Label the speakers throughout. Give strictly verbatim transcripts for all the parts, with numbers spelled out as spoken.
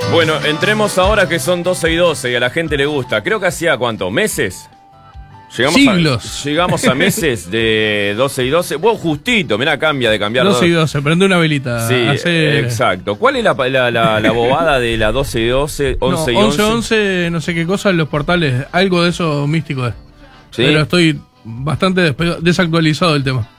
Speaker 1: Bueno, entremos ahora que son doce y doce y a la gente le gusta. Creo que hacía, ¿cuánto? ¿Meses? Llegamos
Speaker 2: Siglos.
Speaker 1: A, llegamos a meses de doce y doce. Vos justito, mirá, cambia de cambiar.
Speaker 2: doce y doce, prende una velita.
Speaker 1: Sí,
Speaker 2: hace...
Speaker 1: exacto. ¿Cuál es la, la, la, la bobada de la doce y doce, once y once?
Speaker 2: once, once, no sé qué cosa en los portales. Algo de eso místico es.
Speaker 1: ¿Sí?
Speaker 2: Pero estoy bastante desactualizado del tema.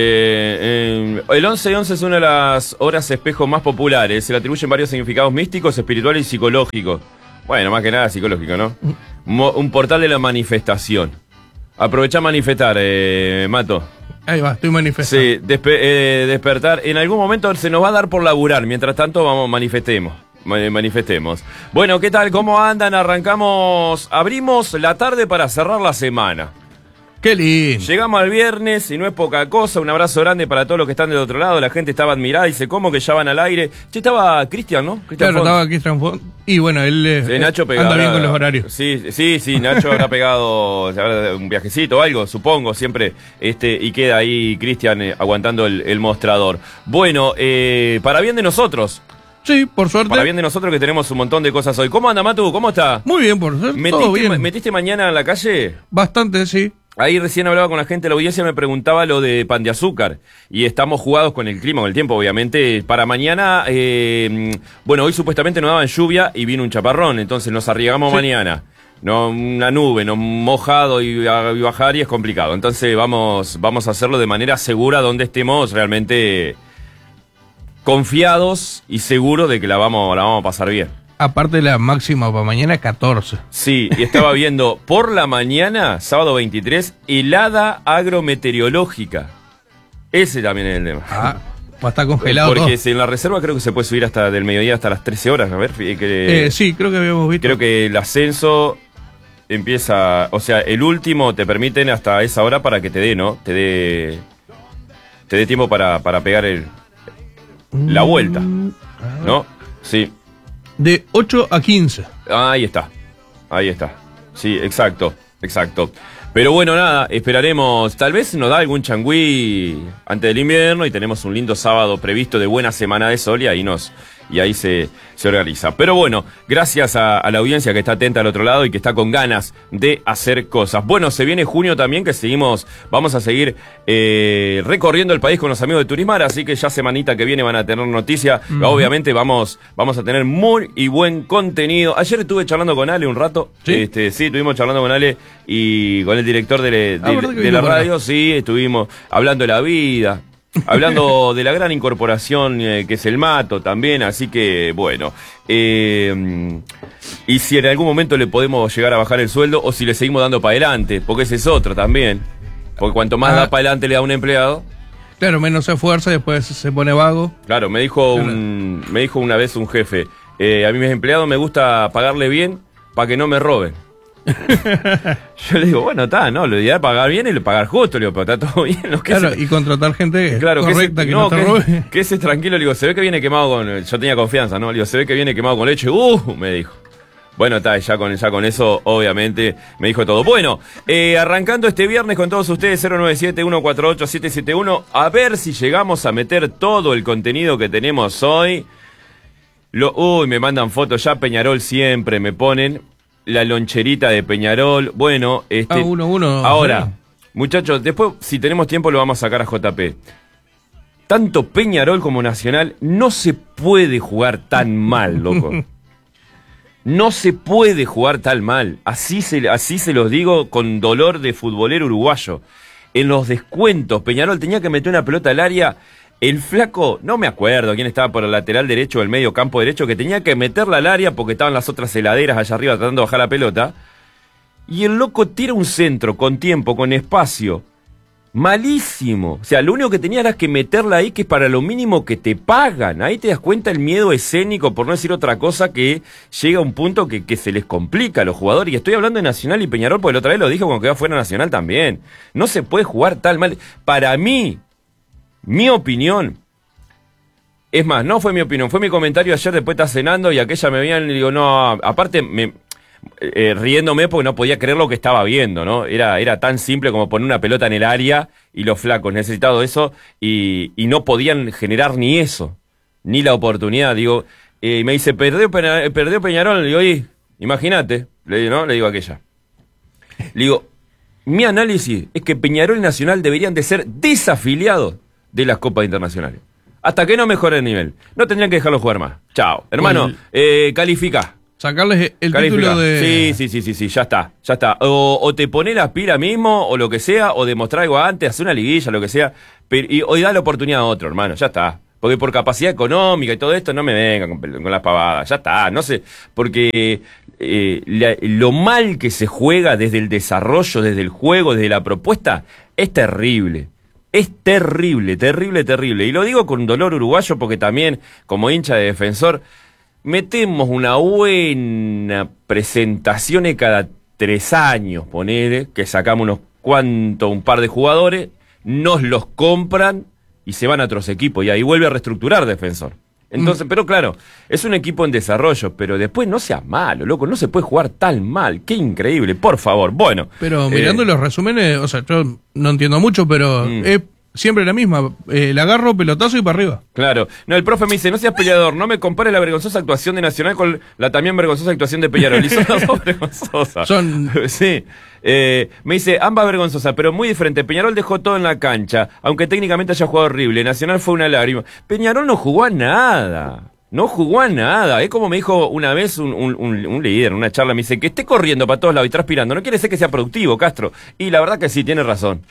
Speaker 1: Eh, eh, el once y once es una de las horas espejo más populares. Se le atribuyen varios significados místicos, espirituales y psicológicos. Bueno, más que nada psicológico, ¿no? Mo, un portal de la manifestación. Aprovechá a manifestar, eh, Mato.
Speaker 2: Ahí va, estoy manifestando.
Speaker 1: Sí, despe eh, despertar. En algún momento se nos va a dar por laburar. Mientras tanto, vamos, manifestemos. Manifestemos. Bueno, ¿qué tal? ¿Cómo andan? Arrancamos, abrimos la tarde para cerrar la semana.
Speaker 2: Qué lindo.
Speaker 1: Llegamos al viernes y no es poca cosa. Un abrazo grande para todos los que están del otro lado. La gente estaba admirada. Dice, ¿cómo que ya van al aire? Che, estaba Cristian, ¿no? Cristian
Speaker 2: Claro, estaba Cristian Font. Y bueno, él
Speaker 1: sí, Nacho
Speaker 2: eh, anda bien con los horarios.
Speaker 1: Sí, sí, sí, Nacho habrá pegado un viajecito o algo, supongo, siempre. este Y queda ahí Cristian eh, aguantando el, el mostrador. Bueno, eh, para bien de nosotros.
Speaker 2: Sí, por suerte.
Speaker 1: Para bien de nosotros que tenemos un montón de cosas hoy. ¿Cómo anda, Matu? ¿Cómo está?
Speaker 2: Muy bien, por suerte.
Speaker 1: ¿Metiste,
Speaker 2: Todo bien.
Speaker 1: ¿Metiste mañana en la calle?
Speaker 2: Bastante, sí.
Speaker 1: Ahí recién hablaba con la gente de la audiencia, me preguntaba lo de Pan de Azúcar. Y estamos jugados con el clima, con el tiempo, obviamente. Para mañana, eh, bueno, hoy supuestamente nos daban lluvia y vino un chaparrón, entonces nos arriesgamos sí. mañana. No, una nube, no mojado y, y bajar y es complicado. Entonces vamos, vamos a hacerlo de manera segura, donde estemos realmente confiados y seguros de que la vamos, la vamos a pasar bien.
Speaker 2: Aparte la máxima para mañana, catorce.
Speaker 1: Sí, y estaba viendo por la mañana, sábado veintitrés, helada agrometeorológica. Ese también es el tema.
Speaker 2: Ah, va a estar congelado.
Speaker 1: Porque
Speaker 2: todo.
Speaker 1: En la reserva creo que se puede subir hasta del mediodía hasta las trece horas. A ver, que,
Speaker 2: eh, sí, creo que habíamos visto.
Speaker 1: Creo que el ascenso empieza, o sea, el último te permiten hasta esa hora para que te dé, ¿no? Te dé, te dé tiempo para, para pegar el, la vuelta, ¿no? Sí.
Speaker 2: De ocho a quince.
Speaker 1: Ahí está, ahí está. Sí, exacto, exacto. Pero bueno, nada, esperaremos. Tal vez nos da algún changüí antes del invierno y tenemos un lindo sábado previsto de buena semana de sol y ahí nos... Y ahí se, se organiza. Pero bueno, gracias a, a la audiencia que está atenta al otro lado y que está con ganas de hacer cosas. Bueno, se viene junio también, que seguimos, vamos a seguir eh, recorriendo el país con los amigos de Turismar, así que ya semanita que viene van a tener noticia. Uh-huh. Obviamente vamos, vamos a tener muy y buen contenido. Ayer estuve charlando con Ale un rato.
Speaker 2: Sí,
Speaker 1: este, sí estuvimos charlando con Ale y con el director de, de, ah, de, de la radio. Sí, estuvimos hablando de la vida. Hablando de la gran incorporación eh, que es el Mato también, así que bueno, eh, y si en algún momento le podemos llegar a bajar el sueldo o si le seguimos dando para adelante, porque ese es otro también, porque cuanto más ah. da para adelante le da un empleado.
Speaker 2: Claro, menos se esfuerza y después se pone vago.
Speaker 1: Claro, me dijo, un, me dijo una vez un jefe, eh, a mis empleados me gusta pagarle bien para que no me roben. Yo le digo, bueno, está, no, lo ideal es pagar bien y pagar justo, le digo, pero está todo bien. ¿No?
Speaker 2: Claro,
Speaker 1: se...
Speaker 2: y contratar gente
Speaker 1: claro,
Speaker 2: correcta
Speaker 1: que,
Speaker 2: que
Speaker 1: no,
Speaker 2: no te
Speaker 1: que,
Speaker 2: robe.
Speaker 1: Que ese es tranquilo, le digo, se ve que viene quemado con... Yo tenía confianza, ¿no? Le digo, se ve que viene quemado con leche. Uh, me dijo. Bueno, está, ya con, ya con eso, obviamente, me dijo todo. Bueno, eh, arrancando este viernes con todos ustedes, cero nueve siete, uno cuatro ocho, siete siete uno, a ver si llegamos a meter todo el contenido que tenemos hoy. Lo, uy, me mandan fotos, ya Peñarol siempre me ponen... La loncherita de Peñarol, bueno, este...
Speaker 2: Ah, uno, uno.
Speaker 1: Ahora,
Speaker 2: sí.
Speaker 1: Muchachos, después, si tenemos tiempo, lo vamos a sacar a J P. Tanto Peñarol como Nacional, no se puede jugar tan mal, loco. No se puede jugar tan mal. Así se, así se los digo con dolor de futbolero uruguayo. En los descuentos, Peñarol tenía que meter una pelota al área... El flaco, no me acuerdo quién estaba por el lateral derecho o el medio campo derecho, que tenía que meterla al área porque estaban las otras heladeras allá arriba tratando de bajar la pelota. Y el loco tira un centro con tiempo, con espacio. Malísimo. O sea, lo único que tenía era que meterla ahí, que es para lo mínimo que te pagan. Ahí te das cuenta el miedo escénico, por no decir otra cosa, que llega a un punto que, que se les complica a los jugadores. Y estoy hablando de Nacional y Peñarol, porque la otra vez lo dije cuando quedó fuera Nacional también. No se puede jugar tal mal. Para mí... Mi opinión, es más, no fue mi opinión, fue mi comentario ayer después de estar cenando y aquella me veían y digo, no, aparte me, eh, riéndome porque no podía creer lo que estaba viendo, ¿no? Era, era tan simple como poner una pelota en el área y los flacos necesitaban eso y, y no podían generar ni eso, ni la oportunidad, digo, Y me dice, perdió, Peña- perdió Peñarol. Le digo, y, imagínate, le digo, ¿no? Le digo a aquella. Le digo, mi análisis es que Peñarol y Nacional deberían de ser desafiliados de las copas internacionales. Hasta que no mejore el nivel. No tendrían que dejarlo jugar más. Chao. Hermano,
Speaker 2: El-
Speaker 1: eh, califica.
Speaker 2: Sacarles el
Speaker 1: Califica.
Speaker 2: título de...
Speaker 1: Sí, sí, sí, sí, sí, ya está, ya está. O, o te pones la pila mismo, o lo que sea, o demostrar algo antes, hacer una liguilla, lo que sea. Pero, y hoy da la oportunidad a otro, hermano, ya está. Porque por capacidad económica y todo esto, no me vengan con, con las pavadas, ya está, no sé. Porque eh, la- lo mal que se juega desde el desarrollo, desde el juego, desde la propuesta, es terrible. Es terrible, terrible, terrible. Y lo digo con dolor uruguayo porque también, como hincha de Defensor, metemos una buena presentación cada tres años, ponele, que sacamos unos cuantos, un par de jugadores, nos los compran y se van a otros equipos y ahí vuelve a reestructurar Defensor. Entonces, mm. pero claro, es un equipo en desarrollo, pero después no sea malo, loco, no se puede jugar tan mal, qué increíble, por favor, bueno.
Speaker 2: Pero mirando
Speaker 1: eh,
Speaker 2: los resúmenes, o sea, yo no entiendo mucho, pero
Speaker 1: Mm.
Speaker 2: es siempre la misma, eh, la agarro, pelotazo y para arriba.
Speaker 1: Claro. No, el profe me dice, no seas peleador, no me compares la vergonzosa actuación de Nacional con la también vergonzosa actuación de Peñarol. Y son las dos vergonzosas.
Speaker 2: Son-
Speaker 1: Sí. Eh, me dice, ambas vergonzosas, pero muy diferente. Peñarol dejó todo en la cancha, aunque técnicamente haya jugado horrible. Nacional fue una lágrima. Peñarol no jugó a nada. No jugó a nada. Es como me dijo una vez un, un, un, un líder en una charla, me dice, que esté corriendo para todos lados y transpirando. No quiere decir que sea productivo, Castro. Y la verdad que sí, tiene razón.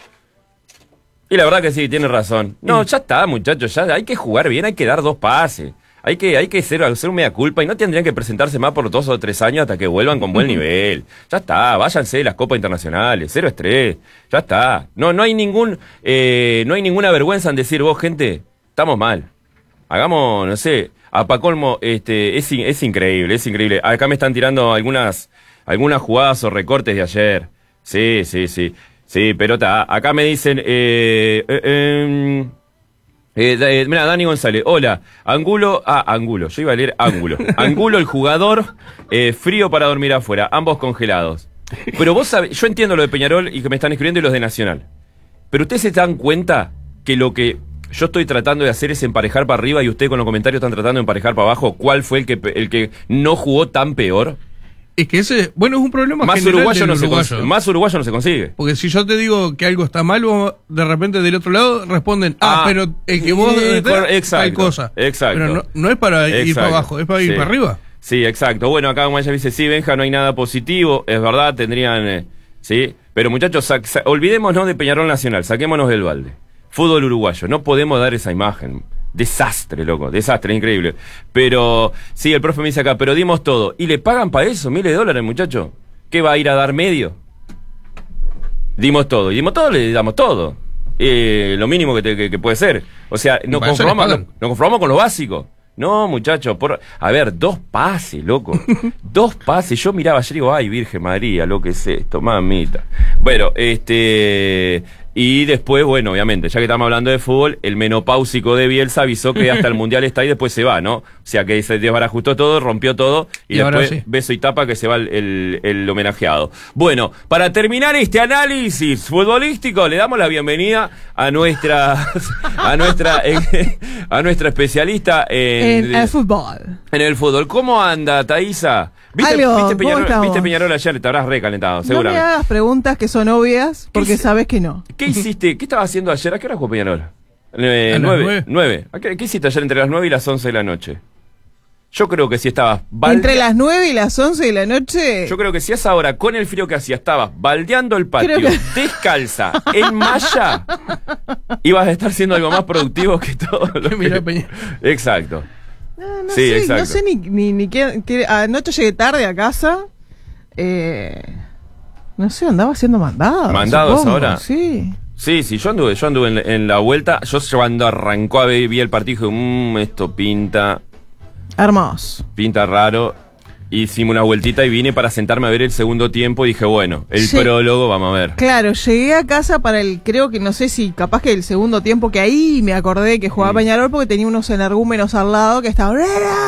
Speaker 1: Y la verdad que sí, tiene razón. No, ya está, muchachos, ya hay que jugar bien, hay que dar dos pases. Hay que, hay que ser, hacer un mea culpa y no tendrían que presentarse más por dos o tres años hasta que vuelvan con buen nivel. Ya está, váyanse de las copas internacionales, cero estrés, ya está. No, no hay ningún, eh, no hay ninguna vergüenza en decir, vos, gente, estamos mal. Hagamos, no sé, a pa' colmo, este, es, in- es increíble, es increíble. Acá me están tirando algunas, algunas jugadas o recortes de ayer. Sí, sí, sí. Sí, pero ta, acá me dicen, eh, eh, eh, eh, da- eh, mira, Dani González, hola, Angulo, ah, Angulo, yo iba a leer Ángulo. Angulo, el jugador, eh, frío para dormir afuera, ambos congelados. Pero vos sabés, yo entiendo lo de Peñarol y que me están escribiendo y los de Nacional. Pero ustedes se dan cuenta que lo que yo estoy tratando de hacer es emparejar para arriba y ustedes con los comentarios están tratando de emparejar para abajo. ¿Cuál fue el que, pe- el que no jugó tan peor?
Speaker 2: Es que ese, bueno, es un problema
Speaker 1: Más
Speaker 2: general
Speaker 1: uruguayo,
Speaker 2: del
Speaker 1: no se
Speaker 2: uruguayo.
Speaker 1: consigue, más uruguayo no se consigue.
Speaker 2: Porque si yo te digo que algo está mal, vos de repente del otro lado responden, ah,
Speaker 1: Ah,
Speaker 2: pero el que vos
Speaker 1: eh,
Speaker 2: tal
Speaker 1: cor- exacto,
Speaker 2: cosa.
Speaker 1: exacto.
Speaker 2: Pero no, no es para ir
Speaker 1: Exacto.
Speaker 2: para abajo, es para ir
Speaker 1: Sí.
Speaker 2: para arriba.
Speaker 1: Sí, exacto. Bueno, acá Maya dice, sí, Benja, no hay nada positivo, es verdad, tendrían, eh, sí, pero muchachos, sa- sa- olvidémonos de Peñarol Nacional, saquémonos del balde. Fútbol uruguayo, no podemos dar esa imagen. Desastre, loco, desastre, increíble. Pero, sí, el profe me dice acá, pero dimos todo. ¿Y le pagan para eso? Miles de dólares, muchacho. ¿Qué va a ir a dar medio? Dimos todo, y dimos todo, le damos todo. Eh, lo mínimo que, te- que, que puede ser. O sea, nos
Speaker 2: Para eso les
Speaker 1: conformamos,
Speaker 2: pagan.
Speaker 1: nos conformamos con lo básico. No, muchachos, por... a ver, dos pases, loco. Dos pases. Yo miraba ayer y digo, ay, Virgen María, lo que es esto, mamita. Bueno, este... Y después, bueno, obviamente, ya que estamos hablando de fútbol, el menopáusico de Bielsa avisó que hasta el Mundial está y después se va, ¿no? O sea que se desbarajustó todo, rompió todo y,
Speaker 2: Y ahora
Speaker 1: después
Speaker 2: sí.
Speaker 1: beso y tapa que se va el, el, el homenajeado. Bueno, para terminar este análisis futbolístico, le damos la bienvenida a nuestra a nuestra eh, a nuestra especialista en,
Speaker 3: En el fútbol.
Speaker 1: en el fútbol. ¿Cómo anda, Thaisa? ¿Viste,
Speaker 3: Aló,
Speaker 1: ¿viste,
Speaker 3: ¿cómo
Speaker 1: Peñarol,
Speaker 3: estamos?
Speaker 1: ¿Viste Peñarol ayer? Te habrás recalentado,
Speaker 3: No me
Speaker 1: seguramente.
Speaker 3: hagas preguntas que son obvias, porque
Speaker 1: hice?
Speaker 3: sabes que no.
Speaker 1: ¿Qué hiciste? ¿Qué estabas haciendo ayer? ¿A qué hora jugó Peñarol? Eh,
Speaker 2: A las
Speaker 1: nueve.
Speaker 2: nueve.
Speaker 1: Nueve. ¿A qué, ¿Qué hiciste ayer entre las nueve y las once de la noche? Yo creo que si estabas balde-
Speaker 3: Entre las nueve y las once de la noche.
Speaker 1: Yo creo que si a esa hora, con el frío que hacía, estabas baldeando el patio,
Speaker 3: Creo que-
Speaker 1: descalza, en malla, ibas a estar siendo algo más productivo que todo lo
Speaker 2: Mirá,
Speaker 1: que...
Speaker 2: Peña.
Speaker 1: Exacto.
Speaker 3: No, no
Speaker 1: Sí,
Speaker 3: sé,
Speaker 1: exacto.
Speaker 3: no sé ni, ni, ni qué, qué- Anoche llegué tarde a casa. Eh, no sé, andaba haciendo mandados.
Speaker 1: ¿Mandados
Speaker 3: supongo,
Speaker 1: ahora?
Speaker 3: Sí.
Speaker 1: Sí, sí, yo anduve, yo anduve en, en la vuelta. Yo cuando arrancó a ver, vi el partido dije, mmm, esto pinta,
Speaker 3: Hermoso.
Speaker 1: pinta raro. Hicimos una vueltita y vine para sentarme a ver el segundo tiempo y dije, bueno, el
Speaker 3: Sí.
Speaker 1: prólogo, vamos a ver.
Speaker 3: Claro, llegué a casa para el, creo que no sé si capaz que el segundo tiempo, que ahí me acordé que jugaba
Speaker 1: Mm.
Speaker 3: Peñarol porque tenía unos energúmenos al lado que estaban...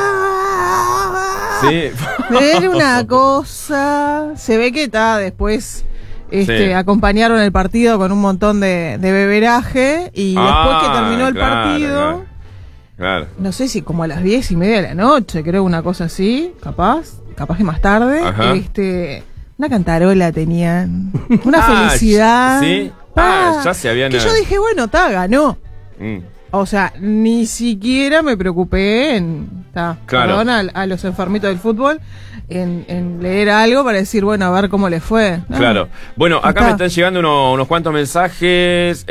Speaker 1: Sí.
Speaker 3: Era una cosa. Se ve que está después. Este,
Speaker 1: Sí.
Speaker 3: acompañaron el partido con un montón de, de beberaje. Y
Speaker 1: Ah,
Speaker 3: después que terminó el
Speaker 1: claro,
Speaker 3: partido,
Speaker 1: claro. Claro.
Speaker 3: no sé si como a las diez y media de la noche, creo, una cosa así, capaz, capaz que más tarde,
Speaker 1: Ajá.
Speaker 3: este, una cantarola tenían, una
Speaker 1: Ah,
Speaker 3: felicidad.
Speaker 1: ¿sí?
Speaker 3: Pa,
Speaker 1: Ah, ya se habían...
Speaker 3: que yo dije, bueno, ta, ganó.
Speaker 1: Mm.
Speaker 3: O sea, ni siquiera me preocupé en, ta,
Speaker 1: Claro.
Speaker 3: perdón a, a los enfermitos del fútbol, en, en leer algo para decir, bueno, a ver cómo les fue. No.
Speaker 1: Claro. Bueno, acá
Speaker 3: Está.
Speaker 1: me están llegando unos, unos cuantos mensajes.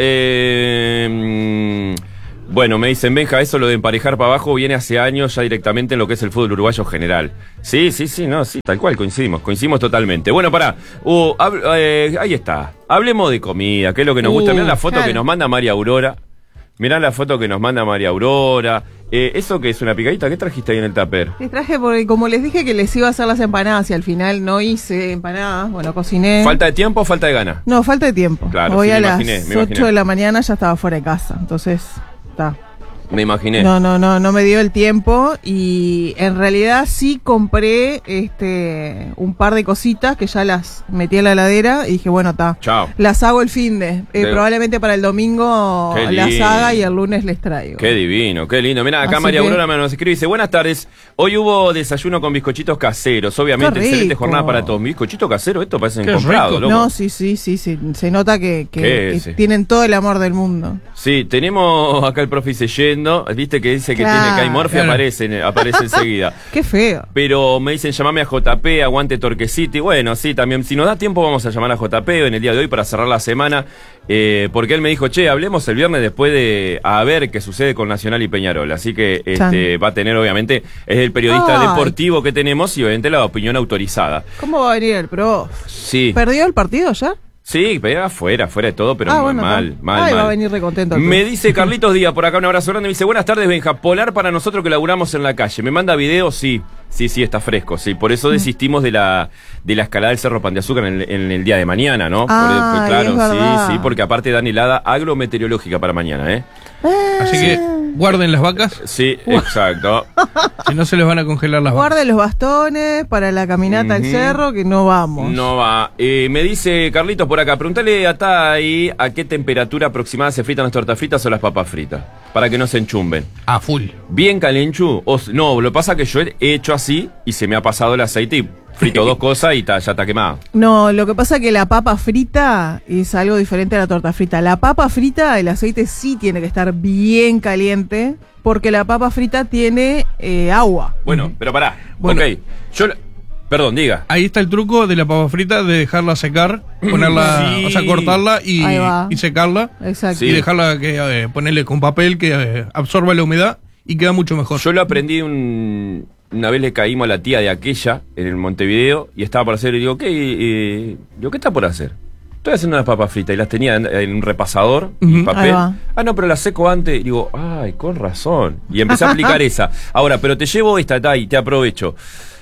Speaker 1: Eh, mm, bueno, me dicen, Benja, eso lo de emparejar para abajo viene hace años ya directamente en lo que es el fútbol uruguayo general. Sí, sí, sí, no, sí, tal cual, coincidimos, coincidimos totalmente. Bueno, pará, uh, hab- eh, ahí está. Hablemos de comida, que es lo que nos gusta.
Speaker 3: Uh,
Speaker 1: Mirá la foto
Speaker 3: claro.
Speaker 1: que nos manda María Aurora. Mirá la foto que nos manda María Aurora. Eh, ¿Eso que es una picadita? ¿Qué trajiste ahí en el tupper?
Speaker 3: Les traje porque como les dije que les iba a hacer las empanadas y al final no hice empanadas, bueno, cociné.
Speaker 1: ¿Falta de tiempo o falta de gana?
Speaker 3: No, falta de tiempo.
Speaker 1: Claro,
Speaker 3: Hoy
Speaker 1: sí,
Speaker 3: a
Speaker 1: me
Speaker 3: las
Speaker 1: imaginé, me
Speaker 3: ocho
Speaker 1: imaginé.
Speaker 3: de la mañana ya estaba fuera de casa, entonces, está.
Speaker 1: Me imaginé.
Speaker 3: No, no, no, no me dio el tiempo y en realidad sí compré este un par de cositas que ya las metí a la heladera y dije, bueno, está.
Speaker 1: Chao.
Speaker 3: Las hago el fin de, eh,
Speaker 1: De-
Speaker 3: probablemente para el domingo
Speaker 1: Qué
Speaker 3: las
Speaker 1: lindo.
Speaker 3: haga y el lunes les traigo.
Speaker 1: Qué divino, qué lindo. Mira, acá
Speaker 3: Así
Speaker 1: María
Speaker 3: que-
Speaker 1: Aurora me nos escribe y dice, buenas tardes, hoy hubo desayuno con bizcochitos caseros, obviamente
Speaker 3: Qué
Speaker 1: excelente
Speaker 3: rico.
Speaker 1: jornada para todos. ¿Bizcochito casero? Esto parece
Speaker 2: Qué
Speaker 1: comprado,
Speaker 2: rico.
Speaker 1: loco.
Speaker 3: No, sí, sí, sí, sí, se nota que, que-
Speaker 1: ¿Qué
Speaker 3: que
Speaker 1: es?
Speaker 3: tienen todo el amor del mundo.
Speaker 1: Sí, tenemos acá el profe dice yendo, viste que dice que
Speaker 3: Claro.
Speaker 1: tiene que hay morfia,
Speaker 2: Claro.
Speaker 1: aparece, aparece enseguida.
Speaker 3: Qué feo.
Speaker 1: Pero me dicen, llamame a J P, aguante Torque City. Bueno, sí, también, si nos da tiempo vamos a llamar a J P en el día de hoy para cerrar la semana, eh, porque él me dijo, che, hablemos el viernes después de a ver qué sucede con Nacional y Peñarol. Así que este va a tener, obviamente, es el periodista
Speaker 3: Ay.
Speaker 1: deportivo que tenemos y obviamente la opinión autorizada.
Speaker 3: ¿Cómo va a venir el pro?
Speaker 1: Sí,
Speaker 3: ¿Perdió el partido ya?
Speaker 1: sí, pero afuera, fuera de todo, pero
Speaker 3: Ah,
Speaker 1: mal,
Speaker 3: bueno,
Speaker 1: mal,
Speaker 3: está.
Speaker 1: mal,
Speaker 3: Ay,
Speaker 1: mal.
Speaker 3: va a venir recontento el
Speaker 1: Me
Speaker 3: club.
Speaker 1: dice Carlitos Díaz, por acá un abrazo grande, me dice, buenas tardes, Benja, polar para nosotros que laburamos en la calle. ¿Me manda video? Sí, sí, sí, está fresco, sí. Por
Speaker 3: Mm.
Speaker 1: eso desistimos de la de la escalada del Cerro Pan de Azúcar en el, en el día de mañana, ¿no? Por-
Speaker 3: Ay,
Speaker 1: pues, claro,
Speaker 3: es verdad.
Speaker 1: sí, sí, porque aparte dan helada agrometeorológica para mañana, ¿eh?
Speaker 2: Así que guarden las vacas,
Speaker 1: Sí, exacto.
Speaker 2: si no se les van a congelar las vacas.
Speaker 3: Guarde los bastones para la caminata al
Speaker 1: Ujú.
Speaker 3: cerro, que no vamos.
Speaker 1: No va. Eh, me dice Carlitos por acá, pregúntale a Tai a qué temperatura aproximada se fritan las tortas fritas o las papas fritas, para que no se enchumben.
Speaker 2: A full.
Speaker 1: Bien calenchu, o s- no, lo que pasa es que yo he hecho así y se me ha pasado el aceite y frito dos cosas y ta- ya está quemado.
Speaker 3: No, lo que pasa es que la papa frita es algo diferente a la torta frita. La papa frita, el aceite sí tiene que estar bien caliente, porque la papa frita tiene eh, agua.
Speaker 1: Bueno, pero pará,
Speaker 2: Bueno.
Speaker 1: ok, yo, la- perdón, diga.
Speaker 2: Ahí está el truco de la papa frita, de dejarla secar, ponerla,
Speaker 1: Sí.
Speaker 2: o sea, cortarla y,
Speaker 3: Ahí va.
Speaker 2: y secarla.
Speaker 3: Exacto.
Speaker 1: Sí.
Speaker 2: Y dejarla que eh, ponerle con papel que eh, absorba la humedad y queda mucho mejor.
Speaker 1: Yo lo aprendí un, una vez le caímos a la tía de aquella en el Montevideo y estaba por hacer y digo, ¿qué, eh, digo, ¿qué está por hacer? Estoy haciendo unas papas fritas y las tenía en, en un repasador y
Speaker 2: Ujú.
Speaker 3: Ahí
Speaker 1: papel.
Speaker 3: va.
Speaker 1: Ah, no, pero las seco antes. Y digo, ay, con razón. Y empecé a aplicar esa. Ahora, pero te llevo esta, Tai, te aprovecho.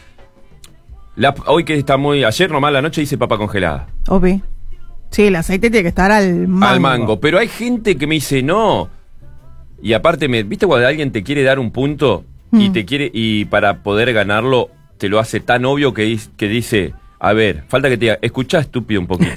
Speaker 1: La- hoy que está muy... Ayer nomás la noche hice papa congelada.
Speaker 3: Opi. Sí, el aceite tiene que estar al mango.
Speaker 1: Al mango. Pero hay gente que me dice, no. Y aparte, me, ¿viste cuando alguien te quiere dar un punto y
Speaker 3: Mm.
Speaker 1: te quiere y para poder ganarlo te lo hace tan obvio que, dis- que dice, a ver, falta que te diga, escuchá estúpido un poquito.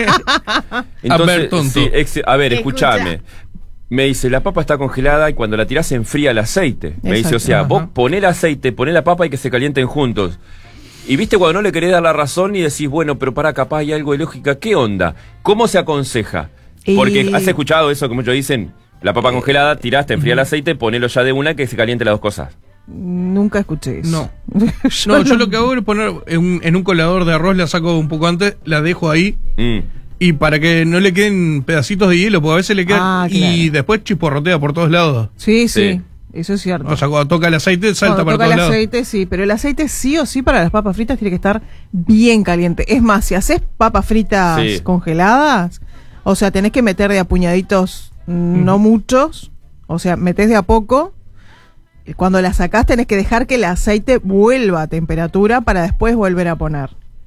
Speaker 2: A ver, tonto.
Speaker 1: sí, ex- a ver,
Speaker 3: Escuchá.
Speaker 1: escuchame. Me dice, la papa está congelada y cuando la tirás se enfría el aceite. Me dice,
Speaker 3: Exacto.
Speaker 1: o sea,
Speaker 2: Ajá.
Speaker 1: vos poné el aceite, poné la papa y que se calienten juntos. Y viste cuando no le querés dar la razón y decís, bueno, pero para capaz hay algo de lógica, ¿qué onda? ¿Cómo se aconseja? Porque
Speaker 3: Y-
Speaker 1: has escuchado eso que muchos dicen, la papa congelada, tiraste, enfría el aceite, ponelo ya de una que se caliente las dos cosas.
Speaker 3: Nunca escuché eso.
Speaker 2: No.
Speaker 3: yo
Speaker 2: No, yo lo que hago es poner en un, en un colador de arroz, la saco un poco antes, la dejo ahí
Speaker 1: Mm.
Speaker 2: y para que no le queden pedacitos de hielo, porque a veces le quedan
Speaker 3: Ah,
Speaker 2: y
Speaker 3: claro.
Speaker 2: después chisporrotea por todos lados.
Speaker 3: Sí, sí,
Speaker 1: Sí.
Speaker 3: eso es cierto.
Speaker 2: O sea, cuando toca el aceite salta
Speaker 3: Cuando
Speaker 2: para
Speaker 3: toca
Speaker 2: todos
Speaker 3: el
Speaker 2: lados.
Speaker 3: aceite, sí, pero el aceite sí o sí para las papas fritas tiene que estar bien caliente. Es más, si haces papas fritas
Speaker 1: Sí.
Speaker 3: congeladas, o sea, tenés que meter de a puñaditos, mm, no muchos, o sea, metés de a poco. Y cuando las sacás tenés que dejar que el aceite vuelva a temperatura para después volver a poner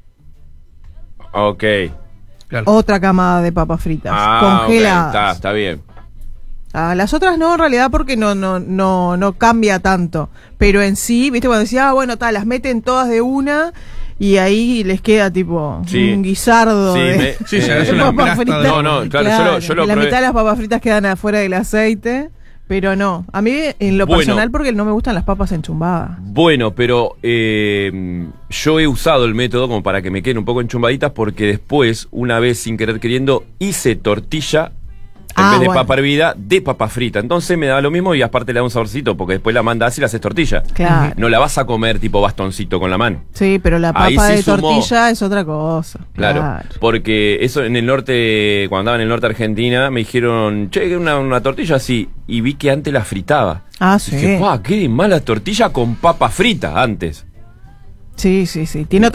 Speaker 1: Ok.
Speaker 2: Claro.
Speaker 3: otra camada de papas fritas
Speaker 1: Ah, ok,
Speaker 3: congeladas.
Speaker 1: está, está bien.
Speaker 3: Ah, las otras no, en realidad, porque no, no, no, no cambia tanto. Pero en sí, viste, cuando decía, ah, bueno, tal, las meten todas de una y ahí les queda tipo
Speaker 1: Sí.
Speaker 3: un guisardo
Speaker 1: Sí,
Speaker 3: de,
Speaker 1: me-
Speaker 2: Sí, se
Speaker 1: eh,
Speaker 2: hace una
Speaker 3: papas
Speaker 2: plasta de-
Speaker 3: fritas.
Speaker 1: No, no, claro, yo lo- yo lo
Speaker 3: que la
Speaker 1: probé.
Speaker 3: mitad de las papas fritas quedan afuera del aceite. Pero no, a mí en lo
Speaker 1: Bueno.
Speaker 3: personal porque no me gustan las papas enchumbadas.
Speaker 1: Bueno, pero eh, yo he usado el método como para que me queden un poco enchumbaditas porque después, una vez sin querer queriendo, hice tortilla en
Speaker 3: Ah,
Speaker 1: vez de
Speaker 3: bueno.
Speaker 1: papa hervida, de papa frita. Entonces me da lo mismo y aparte le da un saborcito porque después la mandas y la haces tortilla.
Speaker 3: Claro.
Speaker 1: No la vas a comer tipo bastoncito con la mano.
Speaker 3: Sí, pero la
Speaker 1: Ahí
Speaker 3: papa
Speaker 1: sí
Speaker 3: de
Speaker 1: sumó.
Speaker 3: tortilla es otra cosa.
Speaker 1: Claro, porque eso en el norte, cuando andaba en el norte de Argentina, me dijeron, che, una, una tortilla así, y vi que antes la fritaba.
Speaker 3: Ah, sí.
Speaker 1: Dije, ¡guau, qué mala tortilla con papa frita antes!
Speaker 3: Sí, sí, sí. Tiene